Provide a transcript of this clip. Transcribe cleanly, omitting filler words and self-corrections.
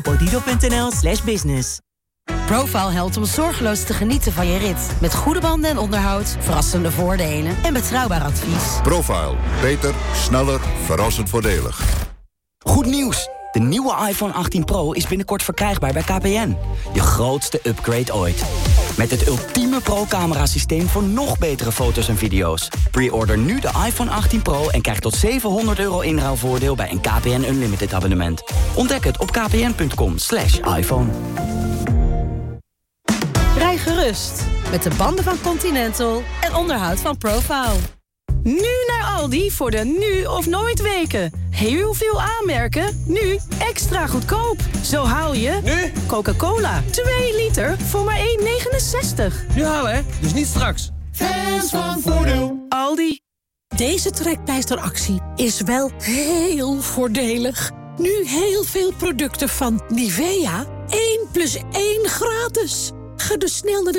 Odido.nl/business. Profile helpt om zorgeloos te genieten van je rit. Met goede banden en onderhoud, verrassende voordelen en betrouwbaar advies. Profile. Beter, sneller, verrassend voordelig. Goed nieuws! De nieuwe iPhone 18 Pro is binnenkort verkrijgbaar bij KPN. Je grootste upgrade ooit. Met het ultieme pro-camera-systeem voor nog betere foto's en video's. Pre-order nu de iPhone 18 Pro en krijg tot €700 inruilvoordeel bij een KPN Unlimited abonnement. Ontdek het op kpn.com/iPhone. Rij gerust met de banden van Continental en onderhoud van Profile. Nu naar Aldi voor de nu of nooit weken. Heel veel aanmerken, nu extra goedkoop. Zo haal je... Nu? Coca-Cola, 2 liter voor maar €1,69. Nu halen, hè? Dus niet straks. Fans van Voordeel. Aldi. Deze trekpleisteractie is wel heel voordelig. Nu heel veel producten van Nivea. 1 + 1 gratis. Ga dus snel naar de